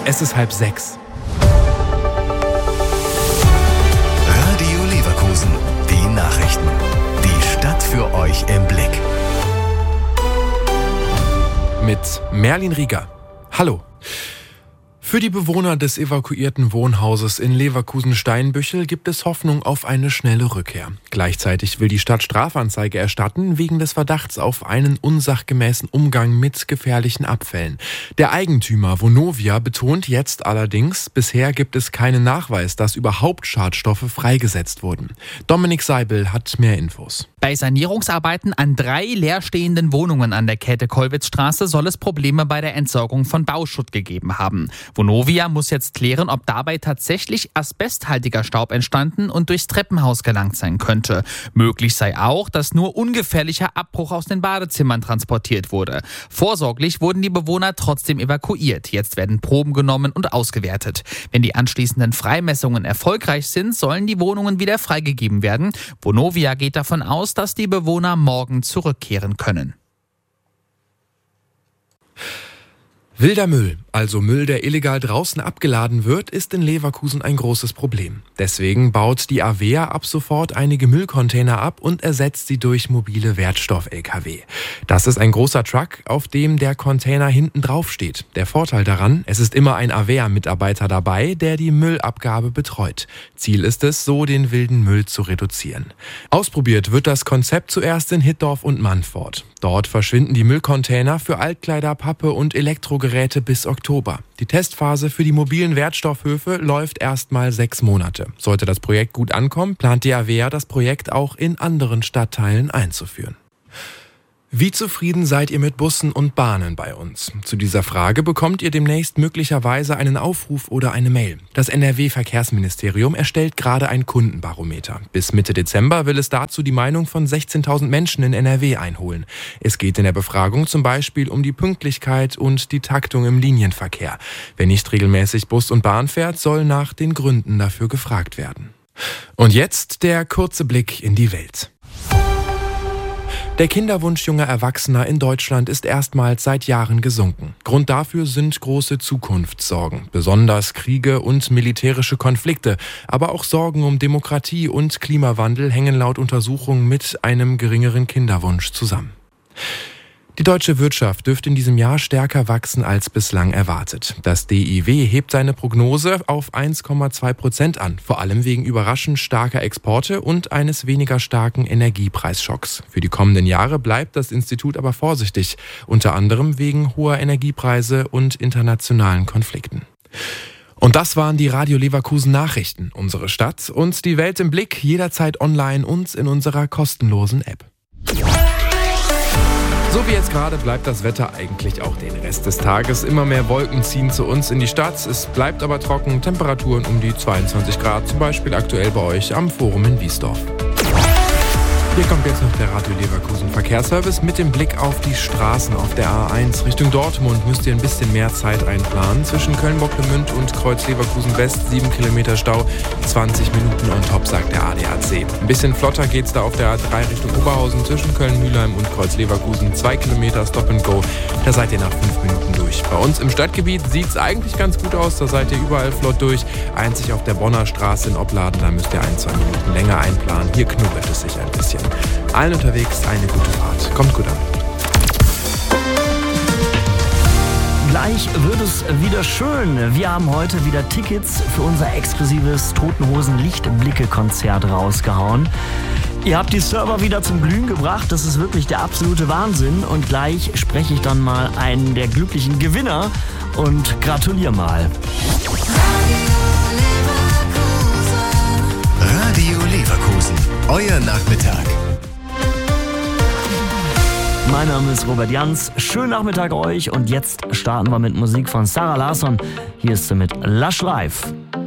Es ist 5:30. Radio Leverkusen, die Nachrichten. Die Stadt für euch im Blick. Mit Merlin Rieger. Hallo. Für die Bewohner des evakuierten Wohnhauses in Leverkusen-Steinbüchel gibt es Hoffnung auf eine schnelle Rückkehr. Gleichzeitig will die Stadt Strafanzeige erstatten wegen des Verdachts auf einen unsachgemäßen Umgang mit gefährlichen Abfällen. Der Eigentümer Vonovia betont jetzt allerdings, bisher gibt es keinen Nachweis, dass überhaupt Schadstoffe freigesetzt wurden. Dominik Seibel hat mehr Infos. Bei Sanierungsarbeiten an 3 leerstehenden Wohnungen an der Käthe-Kollwitz-Straße soll es Probleme bei der Entsorgung von Bauschutt gegeben haben. Vonovia muss jetzt klären, ob dabei tatsächlich asbesthaltiger Staub entstanden und durchs Treppenhaus gelangt sein könnte. Möglich sei auch, dass nur ungefährlicher Abbruch aus den Badezimmern transportiert wurde. Vorsorglich wurden die Bewohner trotzdem evakuiert. Jetzt werden Proben genommen und ausgewertet. Wenn die anschließenden Freimessungen erfolgreich sind, sollen die Wohnungen wieder freigegeben werden. Vonovia geht davon aus, dass die Bewohner morgen zurückkehren können. Wilder Müll, also Müll, der illegal draußen abgeladen wird, ist in Leverkusen ein großes Problem. Deswegen baut die Avea ab sofort einige Müllcontainer ab und ersetzt sie durch mobile Wertstoff-Lkw. Das ist ein großer Truck, auf dem der Container hinten drauf steht. Der Vorteil daran, es ist immer ein Avea-Mitarbeiter dabei, der die Müllabgabe betreut. Ziel ist es, so den wilden Müll zu reduzieren. Ausprobiert wird das Konzept zuerst in Hittorf und Mannfort. Dort verschwinden die Müllcontainer für Altkleider, Pappe und Elektrogeräte bis Oktober. Die Testphase für die mobilen Wertstoffhöfe läuft erstmal 6 Monate. Sollte das Projekt gut ankommen, plant die Avea, das Projekt auch in anderen Stadtteilen einzuführen. Wie zufrieden seid ihr mit Bussen und Bahnen bei uns? Zu dieser Frage bekommt ihr demnächst möglicherweise einen Aufruf oder eine Mail. Das NRW-Verkehrsministerium erstellt gerade ein Kundenbarometer. Bis Mitte Dezember will es dazu die Meinung von 16.000 Menschen in NRW einholen. Es geht in der Befragung zum Beispiel um die Pünktlichkeit und die Taktung im Linienverkehr. Wer nicht regelmäßig Bus und Bahn fährt, soll nach den Gründen dafür gefragt werden. Und jetzt der kurze Blick in die Welt. Der Kinderwunsch junger Erwachsener in Deutschland ist erstmals seit Jahren gesunken. Grund dafür sind große Zukunftssorgen, besonders Kriege und militärische Konflikte, aber auch Sorgen um Demokratie und Klimawandel hängen laut Untersuchungen mit einem geringeren Kinderwunsch zusammen. Die deutsche Wirtschaft dürfte in diesem Jahr stärker wachsen als bislang erwartet. Das DIW hebt seine Prognose auf 1,2% an, vor allem wegen überraschend starker Exporte und eines weniger starken Energiepreisschocks. Für die kommenden Jahre bleibt das Institut aber vorsichtig, unter anderem wegen hoher Energiepreise und internationalen Konflikten. Und das waren die Radio Leverkusen Nachrichten. Unsere Stadt und die Welt im Blick, jederzeit online und in unserer kostenlosen App. So wie jetzt gerade bleibt das Wetter eigentlich auch den Rest des Tages. Immer mehr Wolken ziehen zu uns in die Stadt. Es bleibt aber trocken, Temperaturen um die 22 Grad, zum Beispiel aktuell bei euch am Forum in Wiesdorf. Hier kommt jetzt noch der Radio Leverkusen Verkehrsservice mit dem Blick auf die Straßen auf der A1. Richtung Dortmund müsst ihr ein bisschen mehr Zeit einplanen. Zwischen Köln-Bocklemünd und Kreuz Leverkusen West 7 Kilometer Stau, 20 Minuten on top, sagt der ADAC. Ein bisschen flotter geht's da auf der A3 Richtung Oberhausen zwischen Köln-Mühlheim und Kreuz Leverkusen. 2 Kilometer Stop and Go, da seid ihr nach 5 Minuten durch. Bei uns im Stadtgebiet sieht's eigentlich ganz gut aus, da seid ihr überall flott durch. Einzig auf der Bonner Straße in Opladen, da müsst ihr 1-2 Minuten länger einplanen. Hier knubbelt es sich ein bisschen. Allen unterwegs eine gute Fahrt. Kommt gut an. Gleich wird es wieder schön. Wir haben heute wieder Tickets für unser exklusives Toten Hosen Lichtblicke-Konzert rausgehauen. Ihr habt die Server wieder zum Glühen gebracht. Das ist wirklich der absolute Wahnsinn. Und gleich spreche ich dann mal einen der glücklichen Gewinner und gratuliere mal. Radio Leverkusen, euer Nachmittag. Mein Name ist Robert Jans. Schönen Nachmittag euch und jetzt starten wir mit Musik von Sarah Larsson. Hier ist sie mit Lush Life.